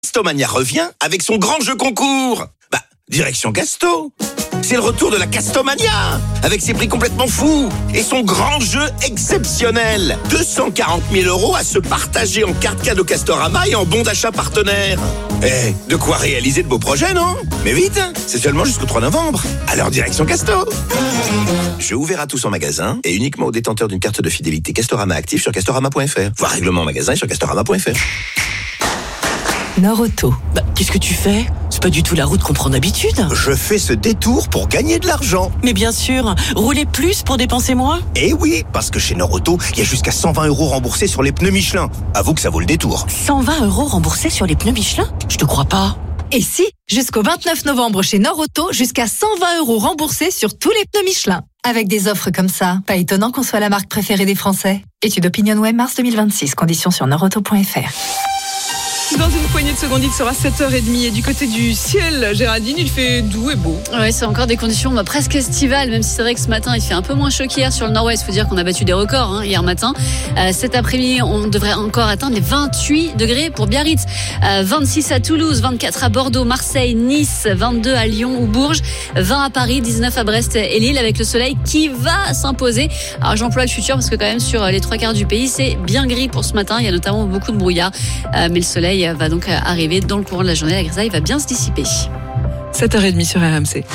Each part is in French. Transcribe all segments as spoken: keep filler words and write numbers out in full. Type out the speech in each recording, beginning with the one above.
Castomania revient avec son grand jeu concours. Bah, direction Casto. C'est le retour de la Castomania, avec ses prix complètement fous et son grand jeu exceptionnel. deux cent quarante mille euros à se partager en carte cadeau Castorama et en bon d'achat partenaire. Eh, de quoi réaliser de beaux projets, non? Mais vite, c'est seulement jusqu'au trois novembre. Alors direction Casto. Jeu ouvert à tous en magasin et uniquement aux détenteurs d'une carte de fidélité Castorama active sur castorama point f r. Voir règlement en magasin et sur castorama point f r. Nord-Auto. Bah, qu'est-ce que tu fais? C'est pas du tout la route qu'on prend d'habitude. Je fais ce détour pour gagner de l'argent. Mais bien sûr, rouler plus pour dépenser moins. Eh oui, parce que chez Nord-Auto, il y a jusqu'à cent vingt euros remboursés sur les pneus Michelin. Avoue que ça vaut le détour. cent vingt euros remboursés sur les pneus Michelin? Je te crois pas. Et si, jusqu'au vingt-neuf novembre chez Nord-Auto, jusqu'à cent vingt euros remboursés sur tous les pneus Michelin. Avec des offres comme ça, pas étonnant qu'on soit la marque préférée des Français. Étude OpinionWay, mars deux mille vingt-six. Conditions sur nord auto point f r. Dans une poignée de secondes, il sera sept heures trente et du côté du ciel, Géraldine, il fait doux et beau. Ouais, c'est encore des conditions bah, presque estivales, même si c'est vrai que ce matin, il fait un peu moins chaud qu'hier sur le nord-ouest. Il faut dire qu'on a battu des records hein, hier matin. Euh, cet après-midi, on devrait encore atteindre les vingt-huit degrés pour Biarritz. Euh, vingt-six à Toulouse, vingt-quatre à Bordeaux, Marseille, Nice, vingt-deux à Lyon ou Bourges, vingt à Paris, dix-neuf à Brest et Lille, avec le soleil qui va s'imposer. Alors j'emploie le futur parce que quand même sur les trois quarts du pays, c'est bien gris pour ce matin. Il y a notamment beaucoup de brouillard, euh, mais le soleil va donc arriver dans le courant de la journée. La grisaille va bien se dissiper. sept heures trente sur R M C.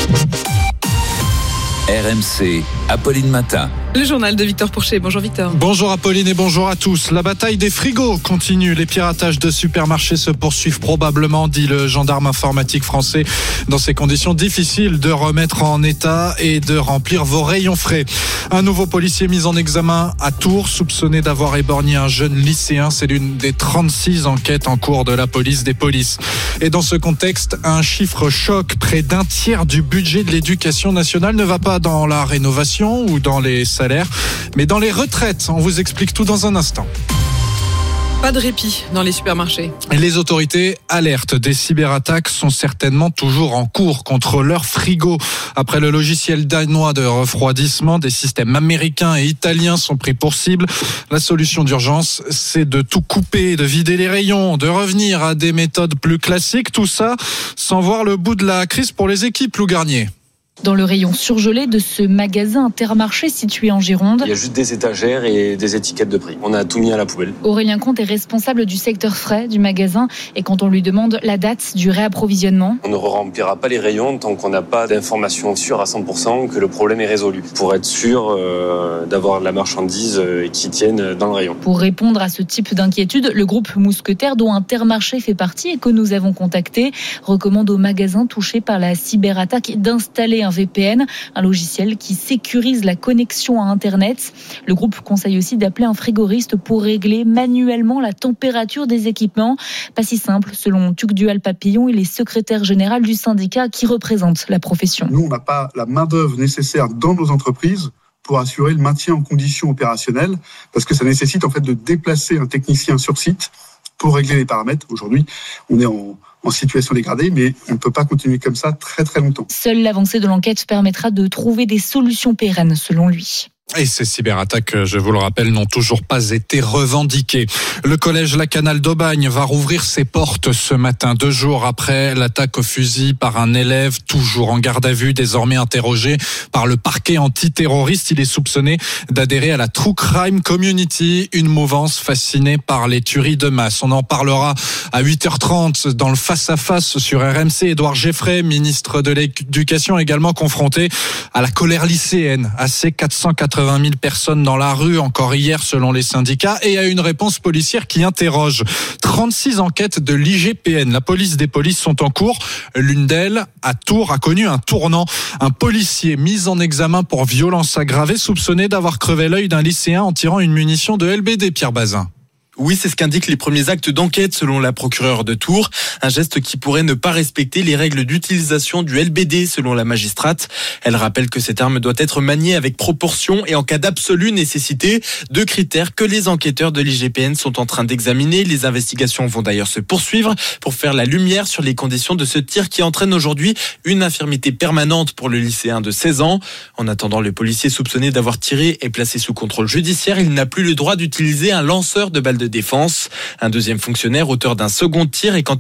R M C, Apolline Matin. Le journal de Victor Pourchet. Bonjour Victor. Bonjour Apolline et bonjour à tous. La bataille des frigos continue. Les piratages de supermarchés se poursuivent probablement, dit le gendarme informatique français. Dans ces conditions difficiles de remettre en état et de remplir vos rayons frais. Un nouveau policier mis en examen à Tours, soupçonné d'avoir éborgné un jeune lycéen. C'est l'une des trente-six enquêtes en cours de la police des polices. Et dans ce contexte, un chiffre choc. Près d'un tiers du budget de l'éducation nationale ne va pas dans la rénovation ou dans les salaires, mais dans les retraites. On vous explique tout dans un instant. Pas de répit dans les supermarchés. Les autorités alertent. Des cyberattaques sont certainement toujours en cours contre leurs frigos. Après le logiciel danois de refroidissement, des systèmes américains et italiens sont pris pour cible. La solution d'urgence, c'est de tout couper, de vider les rayons, de revenir à des méthodes plus classiques. Tout ça sans voir le bout de la crise pour les équipes, Lou Garnier. Dans le rayon surgelé de ce magasin Intermarché situé en Gironde, il y a juste des étagères et des étiquettes de prix. On a tout mis à la poubelle. Aurélien Comte est responsable du secteur frais du magasin et quand on lui demande la date du réapprovisionnement, on ne remplira pas les rayons tant qu'on n'a pas d'informations sûres à cent pour cent que le problème est résolu, pour être sûr euh, d'avoir de la marchandise euh, qui tienne dans le rayon. Pour répondre à ce type d'inquiétude, le groupe Mousquetaire, dont Intermarché fait partie et que nous avons contacté, recommande aux magasins touchés par la cyberattaque d'installer un V P N, un logiciel qui sécurise la connexion à Internet. Le groupe conseille aussi d'appeler un frigoriste pour régler manuellement la température des équipements. Pas si simple, selon Tugdual Papillon, il est secrétaire général du syndicat qui représente la profession. Nous, on n'a pas la main-d'œuvre nécessaire dans nos entreprises pour assurer le maintien en conditions opérationnelles, parce que ça nécessite en fait de déplacer un technicien sur site pour régler les paramètres. Aujourd'hui, on est en en situation dégradée, mais on ne peut pas continuer comme ça très très longtemps. Seule l'avancée de l'enquête permettra de trouver des solutions pérennes, selon lui. Et ces cyberattaques, je vous le rappelle, n'ont toujours pas été revendiquées. Le collège La Canale d'Aubagne va rouvrir ses portes ce matin, deux jours après l'attaque au fusil par un élève toujours en garde à vue, désormais interrogé par le parquet antiterroriste. Il est soupçonné d'adhérer à la True Crime Community, une mouvance fascinée par les tueries de masse. On en parlera à huit heures trente dans le face-à-face sur R M C. Édouard Geffray, ministre de l'Éducation, également confronté à la colère lycéenne, à ces quatre cent quatre-vingt mille personnes dans la rue, encore hier selon les syndicats, et à une réponse policière qui interroge. trente-six enquêtes de l'I G P N, la police des polices, sont en cours. L'une d'elles, à Tours, a connu un tournant. Un policier mis en examen pour violence aggravée, soupçonné d'avoir crevé l'œil d'un lycéen en tirant une munition de L B D, Pierre Bazin. Oui, c'est ce qu'indiquent les premiers actes d'enquête selon la procureure de Tours. Un geste qui pourrait ne pas respecter les règles d'utilisation du L B D selon la magistrate. Elle rappelle que cette arme doit être maniée avec proportion et en cas d'absolue nécessité. Deux critères que les enquêteurs de l'I G P N sont en train d'examiner. Les investigations vont d'ailleurs se poursuivre pour faire la lumière sur les conditions de ce tir qui entraîne aujourd'hui une infirmité permanente pour le lycéen de seize ans. En attendant, le policier soupçonné d'avoir tiré est placé sous contrôle judiciaire. Il n'a plus le droit d'utiliser un lanceur de balles de de défense. Un deuxième fonctionnaire, auteur d'un second tir, est quant